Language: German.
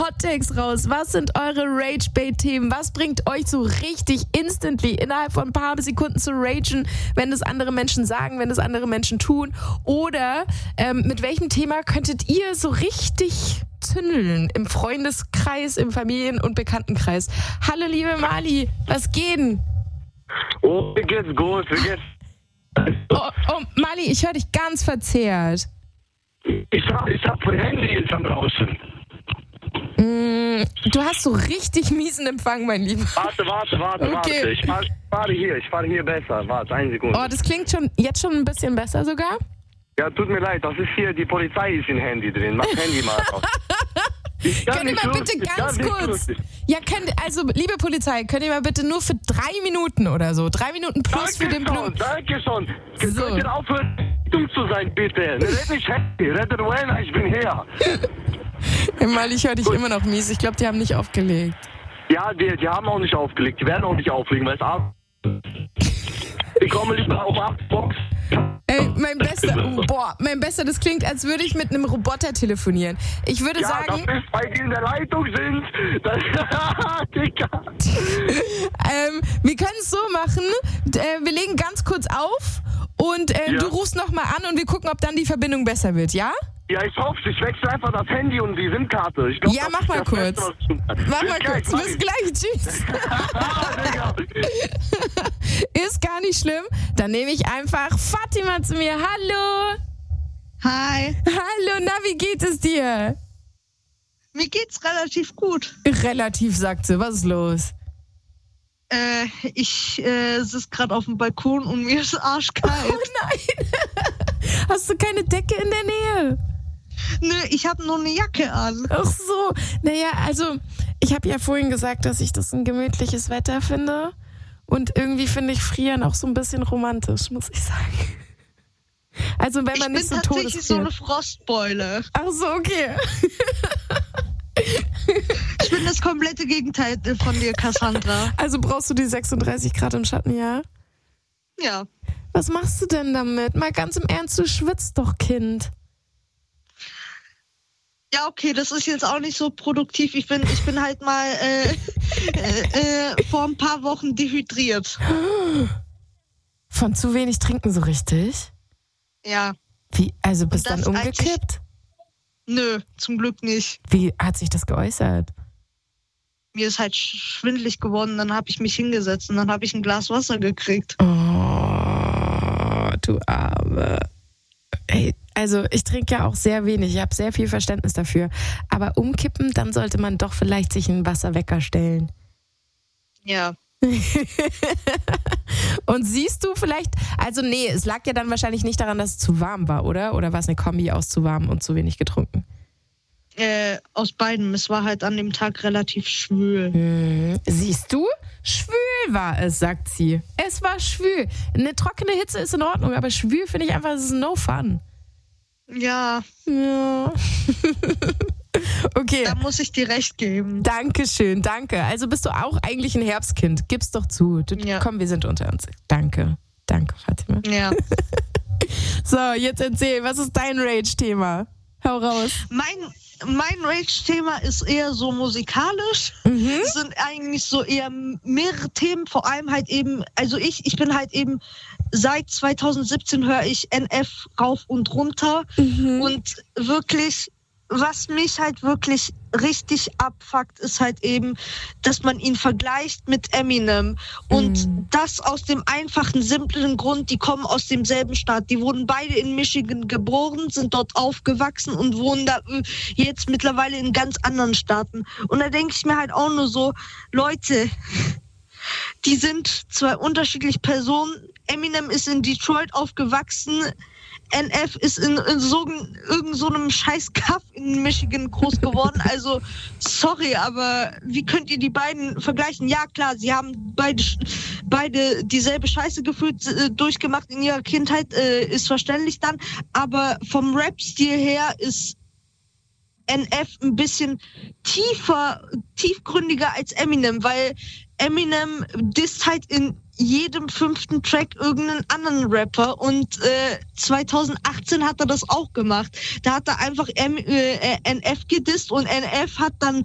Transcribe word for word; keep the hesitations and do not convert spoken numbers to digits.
Hot-Takes raus. Was sind eure Rage-Bait-Themen? Was bringt euch so richtig instantly innerhalb von ein paar Sekunden zu ragen, wenn das andere Menschen sagen, wenn das andere Menschen tun? Oder ähm, mit welchem Thema könntet ihr so richtig zündeln im Freundeskreis, im Familien- und Bekanntenkreis? Hallo, liebe Mali, was geht denn? Oh, mir geht's gut, mir geht's... Oh, oh Mali, ich höre dich ganz verzerrt. Ich hab, ich hab mein Handy jetzt am draußen. Mm, du hast so richtig miesen Empfang, mein Lieber. Warte, warte, warte, Okay. warte. Ich fahr, fahre hier, ich fahre hier besser. Warte, eine Sekunde. Oh, das klingt schon jetzt schon ein bisschen besser sogar. Ja, tut mir leid, das ist hier, die Polizei ist im Handy drin. Mach Handy mal aus. Könnt ihr mal bitte ganz kurz... Ja, könnt, also, liebe Polizei, könnt ihr mal bitte nur für drei Minuten oder so, drei Minuten plus Danke für den schon, Blumen... danke schon. So. Könnt ihr aufhören, dumm zu sein, bitte. Red nicht Handy, red Rowena, ich bin hier. Hey, Mali, ich höre dich immer noch mies. Ich glaube, die haben nicht aufgelegt. Ja, die, die haben auch nicht aufgelegt, die werden auch nicht auflegen, weil es ab... Ich komme lieber auf acht Box. Ey, mein Bester, oh, boah, mein Bester, das klingt, als würde ich mit einem Roboter telefonieren. Ich würde Ja, sagen... das ist, weil die in der Leitung sind. Das, Digga. Ähm, wir können es so machen, äh, wir legen ganz kurz auf und äh, Ja. du rufst nochmal an und wir gucken, ob dann die Verbindung besser wird, ja? Ja, ich hoffe, ich wechsle einfach das Handy und die SIM-Karte. Ich glaub, Ja, das mach ist mal das kurz. Beste, was ich tun kann. Mach Bis mal gleich, kurz, mach bis ich. gleich, tschüss. Digga. Ist gar nicht schlimm, dann nehme ich einfach Fatima zu mir. Hallo. Hi. Hallo, na, wie geht es dir? Mir geht's relativ gut. Relativ, sagt sie, was ist los? Äh, ich äh, sitze gerade auf dem Balkon und mir ist arschkalt. Oh nein, hast du keine Decke in der Nähe? Nö, ich habe nur eine Jacke an. Ach so, naja, also ich habe ja vorhin gesagt, dass ich das ein gemütliches Wetter finde und irgendwie finde ich Frieren auch so ein bisschen romantisch, muss ich sagen. Also wenn man ich nicht bin so tatsächlich so eine todesfriert. Frostbeule. Ach so, okay. Ich bin das komplette Gegenteil von dir, Cassandra. Also brauchst du die sechsunddreißig Grad im Schatten, ja? Ja. Was machst du denn damit? Mal ganz im Ernst, du schwitzt doch, Kind. Ja, okay, das ist jetzt auch nicht so produktiv. Ich bin, ich bin halt mal äh, äh, äh, vor ein paar Wochen dehydriert. Von zu wenig trinken so richtig? Ja. Wie, also bist Und dann das eigentlich- umgekippt? Nö, zum Glück nicht. Wie hat sich das geäußert? Mir ist halt schwindelig geworden, dann habe ich mich hingesetzt und dann habe ich ein Glas Wasser gekriegt. Oh, du Arme. Ey, also ich trinke ja auch sehr wenig, ich habe sehr viel Verständnis dafür. Aber umkippen, dann sollte man doch vielleicht sich einen Wasserwecker stellen. Ja. Und siehst du vielleicht, also nee, es lag ja dann wahrscheinlich nicht daran, dass es zu warm war, oder? Oder war es eine Kombi aus zu warm und zu wenig getrunken? Äh, aus beidem. Es war halt an dem Tag relativ schwül. Hm, siehst du? Schwül war es, sagt sie. Es war schwül. Eine trockene Hitze ist in Ordnung, aber schwül finde ich einfach, es ist no fun. Ja, Ja. Okay. da muss ich dir recht geben. Dankeschön, danke. Also bist du auch eigentlich ein Herbstkind? Gib's doch zu. Du, Ja. Komm, wir sind unter uns. Danke. Danke, Fatima. Ja. So, jetzt erzähl, was ist dein Rage-Thema? Hau raus. Mein, mein Rage-Thema ist eher so musikalisch. Mhm. Es sind eigentlich so eher mehrere Themen, vor allem halt eben, also ich, ich bin halt eben, seit zweitausendsiebzehn höre ich N F rauf und runter Mhm. und wirklich, was mich halt wirklich richtig abfuckt, ist halt eben, dass man ihn vergleicht mit Eminem. Und Mhm. das aus dem einfachen, simplen Grund, die kommen aus demselben Staat. Die wurden beide in Michigan geboren, sind dort aufgewachsen und wohnen da äh, jetzt mittlerweile in ganz anderen Staaten. Und da denke ich mir halt auch nur so, Leute, die sind zwei unterschiedliche Personen. Eminem ist in Detroit aufgewachsen. N F ist in, in so, irgend so einem scheiß Kaff in Michigan groß geworden. Also, sorry, aber wie könnt ihr die beiden vergleichen? Ja, klar, sie haben beide, beide dieselbe Scheiße gefühlt äh, durchgemacht in ihrer Kindheit, äh, ist verständlich dann. Aber vom Rap-Stil her ist N F ein bisschen tiefer, tiefgründiger als Eminem, weil Eminem disst halt in jedem fünften Track irgendeinen anderen Rapper und äh, zweitausendachtzehn hat er das auch gemacht. Da hat er einfach M, äh, N F gedisst und N F hat dann